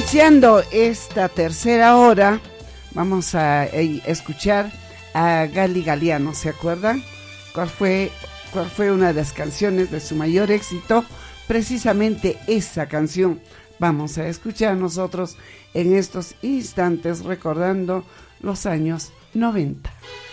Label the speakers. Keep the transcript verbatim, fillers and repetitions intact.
Speaker 1: Iniciando esta tercera hora, vamos a eh, escuchar a Gali Galiano, ¿se acuerdan? ¿Cuál fue, cuál fue una de las canciones de su mayor éxito? Precisamente esa canción vamos a escuchar nosotros en estos instantes recordando los años noventa.